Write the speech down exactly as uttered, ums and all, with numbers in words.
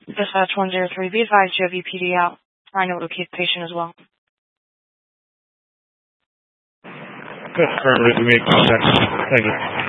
Dispatch one zero three, be advised you have E P D out. Trying to locate the patient as well. That's perfect. It makes sense. Thank you.